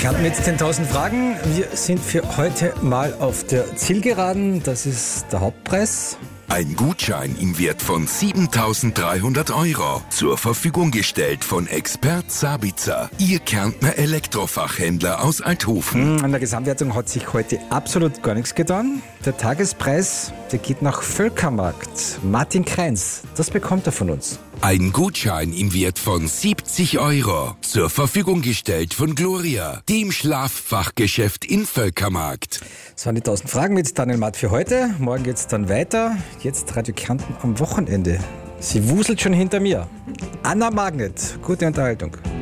Kärnten mit 10.000 Fragen. Wir sind für heute mal auf der Zielgeraden. Das ist der Hauptpreis. Ein Gutschein im Wert von 7.300 Euro. Zur Verfügung gestellt von Expert Sabitzer, Ihr Kärntner Elektrofachhändler aus Althofen. An der Gesamtwertung hat sich heute absolut gar nichts getan. Der Tagespreis, der geht nach Völkermarkt. Martin Kreins, das bekommt er von uns. Ein Gutschein im Wert von 70 Euro. Zur Verfügung gestellt von Gloria, dem Schlaffachgeschäft in Völkermarkt. Das waren die 1000 Fragen mit Daniel Matt für heute. Morgen geht's dann weiter. Jetzt Radio Kärnten am Wochenende. Sie wuselt schon hinter mir. Anna Magnet, gute Unterhaltung.